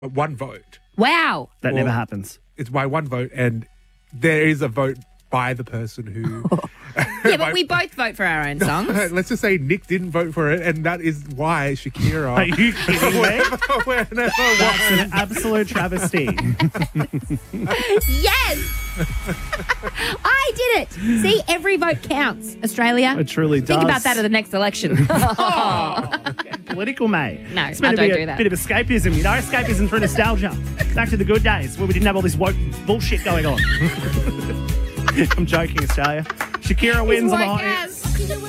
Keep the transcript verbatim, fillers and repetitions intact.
one vote. Wow. That Or- never happens. It's by one vote, and there is a vote by the person who. Yeah, but we both vote for our own songs. Let's just say Nick didn't vote for it, and that is why Shakira. Are you kidding me? whenever, whenever That's an absolute travesty. Yes! I did it. See, every vote counts, Australia. It truly does. Think about that at the next election. Political, mate. No, it's meant I to be don't a do that. bit of escapism, you know? Escapism through nostalgia. Back to the good days where we didn't have all this woke bullshit going on. I'm joking, Australia. Shakira wins on the woke hot ass. hits.